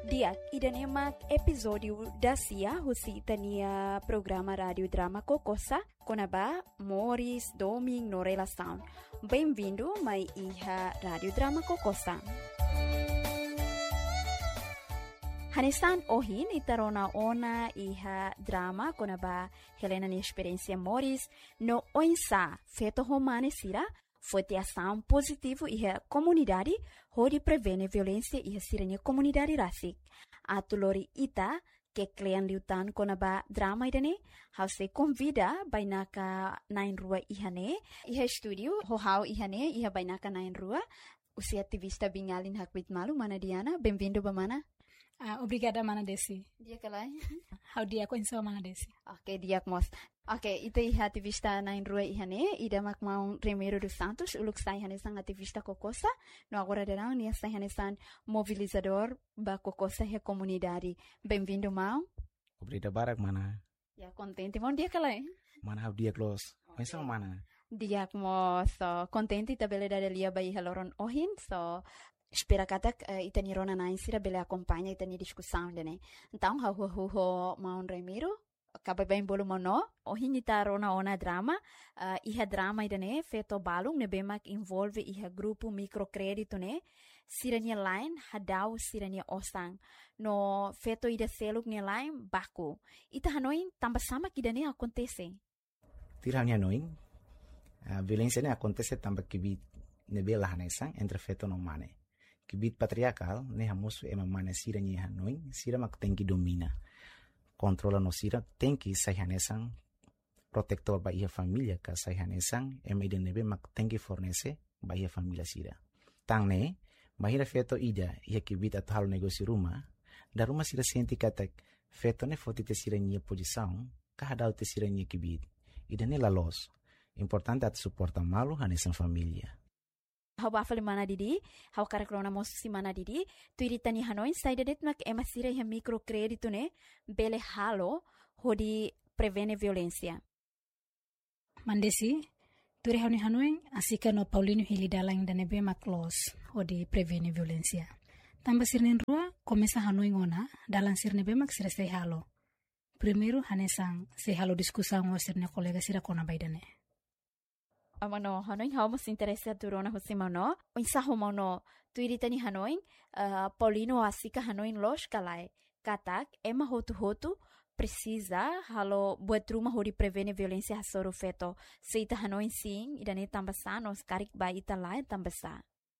Diak, idan emak episódio da Cia, husi tania programa rádio drama Kokosa, konaba Morris Doming no relação. Bem-vindo, mai iha rádio drama Kokosa. Hanesan ohin itarona ona iha drama konaba Helena ni experiência Morris no oinsa feto romane sira foi ação positivo iha comunidade hori prevene violência iha siranya comunidade rasik. Atulori ita que klian liutan konaba drama idane hause convida bainaka nain rua ihane iha studio ho ihane iha bainaka nain rua usi ativista bingalin hakwit malu mana Diana bem-vindo bamana. Obrigada, Mana Desi. Dia kalai. How dia ko insa Mana Desi. Okay, dia mos. Okay, ito iha ativista na inrua ihane, ida makmaong Remiro dos Santos, uluk sa ihane sang ativista Kokosa, no agora derang niya sa ihane sang mobilizador ba Kokosa he comunidade. Bem-vindo, Mau. Obrigado, Barak, Mana. Ya, contente, mon dia kalai. Mana how dia close. Insa Mana. Dia mo, so, contente tabele da delia ba iha loron ohin, so, espera katak itani rona na insira bele acompanha itani discussão dene. Então ho maun Remiro acaba bem bolo mono ohin ita rona ona drama iha drama idane feto balung ne bemak involve iha grupo microcredito ne sirania line hadau sirania osang no feto ida seluk ne line baku ita hanoin tambah sama kidane acontece. Tirania noin. Violência ne acontece tambah kibit ne bela hanesang entre feto no mane. Kibit patriarcal, ne hamusu ema mana sira nye hanoin, sira mak tenki domina. Controla no sira, tenki sayhanesang, protector ba iha familia ka sayhanesang, ema ida nebe mak tenki fornece ba iha familia sira. Tang ne, bahira feto ida, iha kibit at halo negosi rumah, da rumah sira senti katak, feto ne foti te sira nye posição, kahadau te sira nye kibit. Ida ne la los. Importante at suporta malu hanesang familia. Hau bafale mana didi, hau karakrona mosusi mana didi, tu iritani hanoin saidadet mak emasira iha microcredito ne, bele halo, hodi prevene violência. Mandesi, turi hauni hanoin asika no Paulino Hilidalang danebe mak los, hodi prevene violência. Tamba sirnen rua, komesa hanoin ona, dalang sirnebe mak sira sei halo. Primeiro hanesang sei halo diskusang o sirne kolega sira kona baidane. Amano hanoin hau mas interessa durona hosimano o insaho mano tu iritani hanoin Paulino asika hanoin los kalai katak ema hotu precisa halo buat rumah hori prevene violência hasoro feto seita hanoin sim idane tambasa nos karik ba ita lai tambasa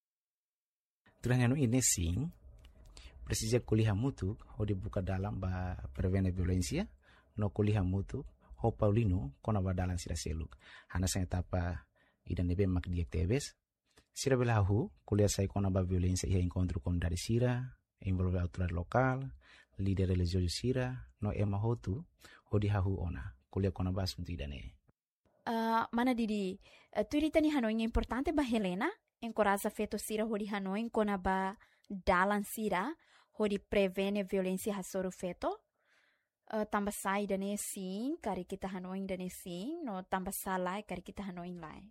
Turanya no ini sim precisa kuliah mutu hodi buka dalam ba prevene violência no kuliah mutu ho Paulino kona ba dalam sira seluk hana sa etapa idan nebe mak diactives sira belahu kuliah sai kona ba violência ia encontro com dari sira envolve autoridade local líder religioso sira no ema hotu hodi hahu ona kuliah kona ba assunto idane mana didi tu iritani hanoin importante ba Helena encoraja feto sira hodi hanoin kona ba dalan sira hodi prevene violência hasoro feto tambah sai dane sim kari kita hanoin dane sim no tambah salai kari kita hanoin lai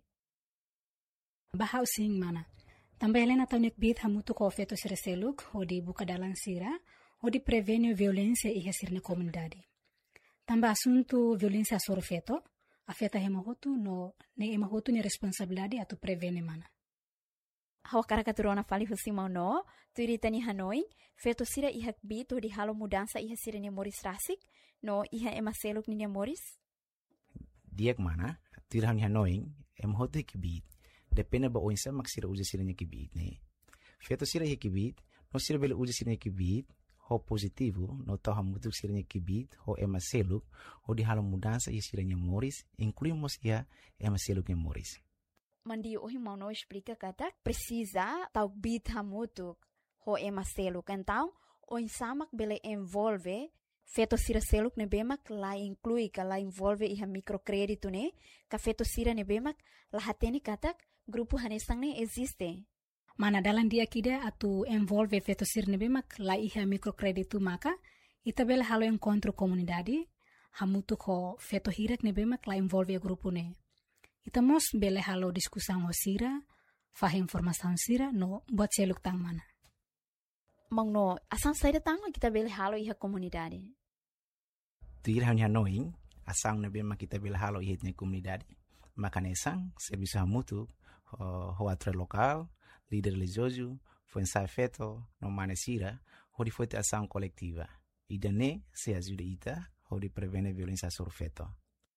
Bahau sing mana. Tambah Helena taunik bit hamutu ko feto sira seluk hodi buka dalang sira hodi prevene violência iha sirne comunidade. Tambah assunto violência soro feto afeta hemahotu no ne emahotu ni responsabilidade atu prevene mana. Hau karakaturona fali husimau no, tu iritani hanoin, feto sira ihak bit hodi halo mudança iha sira ni Morris rasik, no iha ema seluk ni Morris? Diak mana, tu irahani hanoin, emahotu hikibit, depende ba oinsa mak sira uja sira nya kibit ne. Feto sira hikibit, no sira bele uja sira nya kibit, ho positivo, no tau hamutu sira nya kibit, ho ema seluk, hodi halo mudança iha sira nya Morris, incluímos iha ema seluk nya Morris. Mandi ohi mau no explica katak precisa tau bit hamutuk ho ema seluk então o insamak bele envolve feto sira seluk ne bemak la inclui ka la envolve iha microcredito ne ka feto sira ne bemak la hateni katak grupo hanesang ne existe Mana dalam dia kida atu envolve feto sira ne bemak la iha microcredito maka ita bele halo encontro comunidade hamutuk ho feto hirak ne bemak la envolve grupo ne Itamos bele halo diskusang o sira, fah informação sira no buat seluk tang mana. Mangno, asang saída tanga kita bele halo iha komunidade. Tuir hanya noing, asang na bema kita bele halo iha na komunidade. Makanesang, serviço mútuo, hoatre local, líder religioso, foi ensaio feito, no manesira, onde foi ter ação coletiva. E daí se ajuda ita, onde prevene violência sobre feto.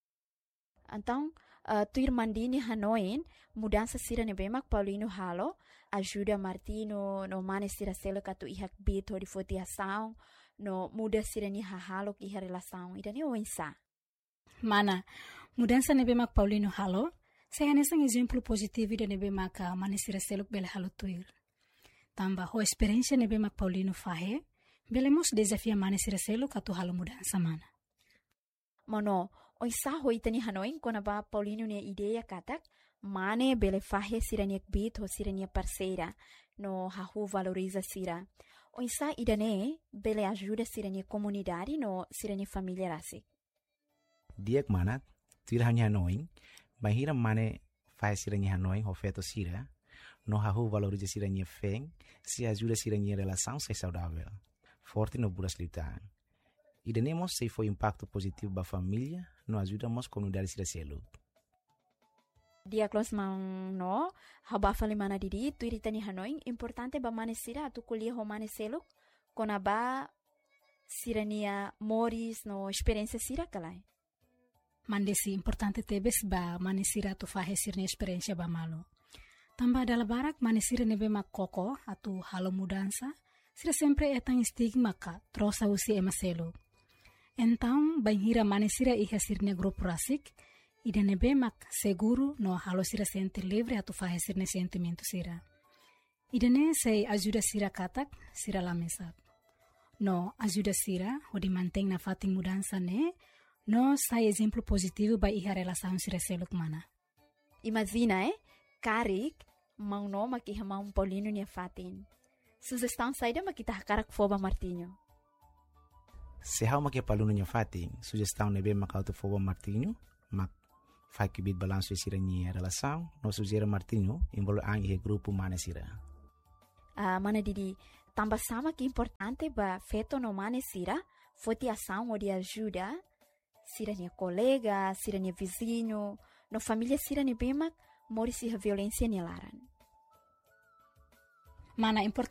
Então, tuir mandini hanoin, mudança sira nebemak Paulino halo, ajuda Martino no manesira selo katu ihak bit, onde foi ter ação, no muda sira ni halo iha relação, e daí o ensa. Mana, mudança nebemak Paulino halo, saya nesang exemplo positivo de nebemak manesira selo bele halo tuir. Tambah ho experiência nebemak Paulino fahe, belemos desafia manesira selo katu halo mudança mana. Mono, oisa hoitani hanoin kona ba Paulino ne ideia katak, mane bele fahe siraniak bit ho sirania parceira, no hahu valoriza sira. Oisa idane bele ajuda sirania comunidade no sirania família rasik. Diak mana, tuir hanya noing, bahira mane fahe sirania hanoing ho feto sira, no hahu valoriza sirania feng, se ajuda sirania relação ser saudável, forte no buras litan. E tenemos se foi impacto positivo para a família, nos ajudamos a comunidade a selo. Dia close mang no, haba fali mana didi, tu iritani hanoing, importante ba manesira atu kuliah ho maneselo, kona ba sirania moris no experiência sira kalai. Mandesi importante tebes ba manesira tu fahe sirne experiência ba malo. Tambah dalam barak manesira nebe mak koko atu halo mudança, sira sempre etang stigma ka trosa usi emaselo. Então, banhira manesira iha sirne grupo rasik, ida nebe mak seguro no halo sira sente livre atu fahe sirne sentimento sira. Ida ne sei ajuda sira katak, sira lamesap. No ajuda sira, odi manteng na fating mudança ne, no sai exemplo positivo ba iha relação sira seluk mana. Imagina, Karik, mang no makiha mang Paulino niya fatin. Sugestão saída makita karak foba Martinho. Se hau makia paluno niya fatin, sugestão nebe makauto foba Martinho, mak fai kibit balanço sira niya relação, no sugera Martinho, envolve ang ihe grupo manesira. Mana didi, tambah sama que importante ba feto no manesira, foti ação ou de ajuda, sira niya colega, sira niya vizinho, no família sira niya bemak, morisi a violência nilaran. Mana importante